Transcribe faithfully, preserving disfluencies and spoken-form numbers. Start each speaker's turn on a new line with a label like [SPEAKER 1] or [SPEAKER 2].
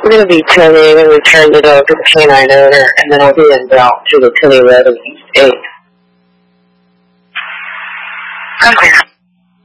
[SPEAKER 1] I'm going to be turning and return the dog to the canine owner, and then I'll be en route to the Tilly Road East eight.
[SPEAKER 2] Come here.